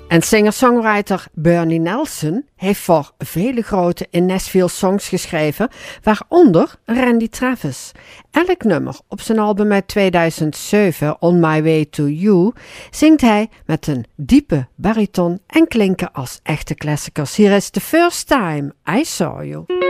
En singer-songwriter Bernie Nelson heeft voor vele grote in Nashville songs geschreven, waaronder Randy Travis. Elk nummer op zijn album uit 2007, On My Way to You, zingt hij met een diepe bariton en klinken als echte classicers. Hier is The First Time I Saw You.